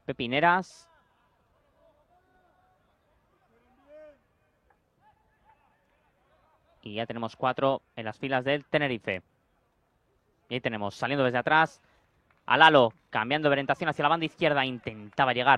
pepineras. Y ya tenemos 4 en las filas del Tenerife. Y ahí tenemos, saliendo desde atrás, a Lalo, cambiando de orientación hacia la banda izquierda, intentaba llegar